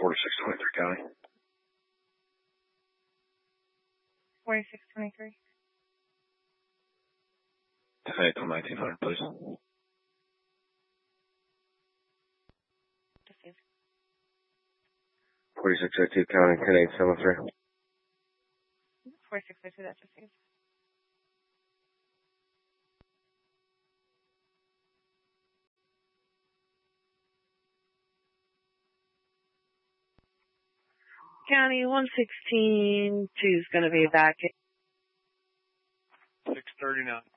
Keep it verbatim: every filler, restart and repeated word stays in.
forty-six twenty-three County. forty-six twenty-three. ten eight nineteen hundred, please. Received. forty-six oh two County, ten eight seven three. forty-six oh two, that's received. County one sixteen two is going to be back. six thirty-nine.